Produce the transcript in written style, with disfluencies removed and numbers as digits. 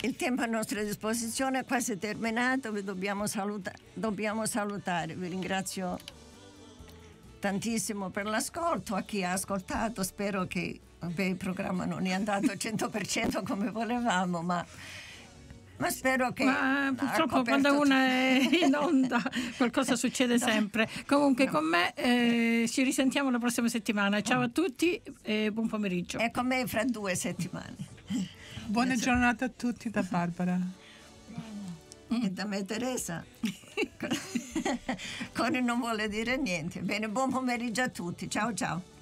Il tempo a nostra disposizione è quasi terminato, vi dobbiamo salutare. Vi ringrazio tantissimo per l'ascolto. A chi ha ascoltato, spero che il programma non è andato al 100% come volevamo, ma spero che... purtroppo quando uno è in onda qualcosa succede sempre. Comunque con me ci risentiamo la prossima settimana. Ciao a tutti e buon pomeriggio. E con me fra 2 settimane. Buona giornata a tutti da Barbara. E da me Teresa. Connie non vuole dire niente. Bene, buon pomeriggio a tutti. Ciao ciao.